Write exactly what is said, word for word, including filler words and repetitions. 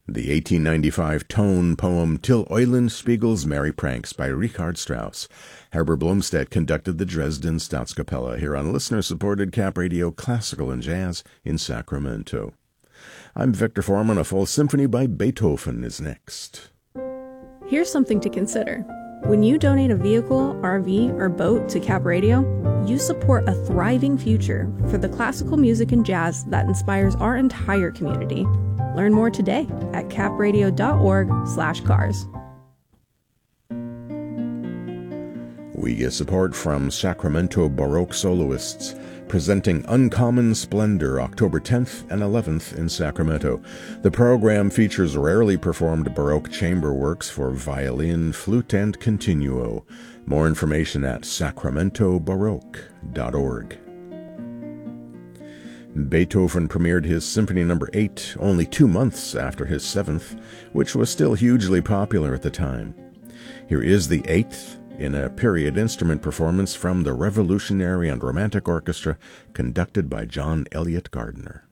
The eighteen ninety-five tone poem Till Eulenspiegel's Merry Pranks by Richard Strauss. Herbert Blomstedt conducted the Dresden Staatskapelle here on listener-supported Cap Radio Classical and Jazz in Sacramento. I'm Victor Foreman. A full symphony by Beethoven is next. Here's something to consider. When you donate a vehicle, R V, or boat to Cap Radio, you support a thriving future for the classical music and jazz that inspires our entire community. Learn more today at capradio.org slash cars. We get support from Sacramento Baroque soloists, presenting Uncommon Splendor October tenth and eleventh in Sacramento. The program features rarely performed Baroque chamber works for violin, flute, and continuo. More information at sacramento baroque dot org. Beethoven premiered his Symphony Number eight only two months after his seventh, which was still hugely popular at the time. Here is the eighth in a period instrument performance from the Revolutionary and Romantic Orchestra conducted by John Elliott Gardner.